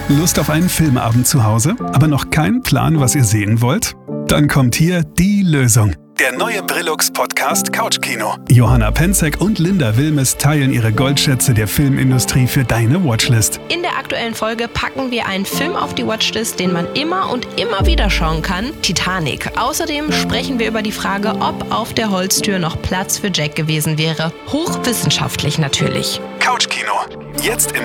Lust auf einen Filmabend zu Hause, aber noch keinen Plan, was ihr sehen wollt? Dann kommt hier die Lösung. Der neue Brillux-Podcast Couchkino. Johanna Penzek und Linda Wilmes teilen ihre Goldschätze der Filmindustrie für deine Watchlist. In der aktuellen Folge packen wir einen Film auf die Watchlist, den man immer und immer wieder schauen kann: Titanic. Außerdem sprechen wir über die Frage, ob auf der Holztür noch Platz für Jack gewesen wäre. Hochwissenschaftlich natürlich. Couchkino. Jetzt im